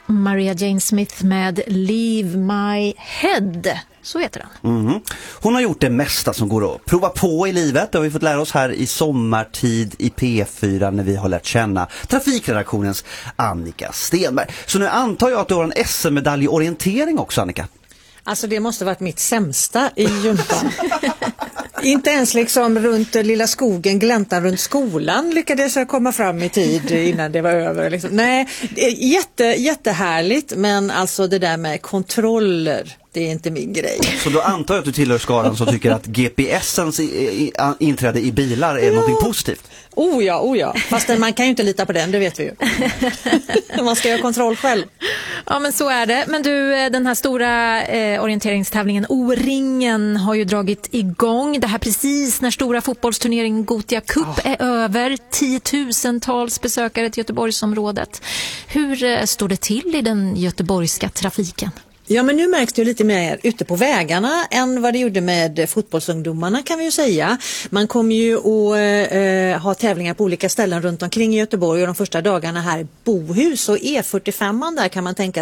Maria Jane Smith med Leave My Head. Så heter den. Hon har gjort det mesta som går att prova på i livet. Det har vi fått lära oss här i sommartid i P4 när vi har lärt känna trafikredaktionens Annika Stenberg. Så nu antar jag att du har en SM-medalj i orientering också, Annika. Alltså det måste varit mitt sämsta i jumpan. Inte ens liksom runt lilla skogen, gläntan runt skolan lyckades jag komma fram i tid innan det var över. Liksom. Nej, jättehärligt, men alltså det där med kontroller, det är inte min grej. Så då antar jag att du tillhör skaran som tycker att GPSens inträde i bilar är något positivt. Oh ja. Fast man kan ju inte lita på den, det vet vi ju. Man ska göra kontroll själv. Ja, men så är det. Men du, den här stora orienteringstävlingen O-ringen har ju dragit igång. Det här precis när stora fotbollsturneringen Gothia Cup är över. 10,000-tals besökare till Göteborgsområdet. Hur står det till i den göteborgska trafiken? Ja, men nu märks det ju lite mer ute på vägarna än vad det gjorde med fotbollsungdomarna, kan vi ju säga. Man kommer ju att ha tävlingar på olika ställen runt omkring i Göteborg, och de första dagarna här Bohus och E45 där kan man tänka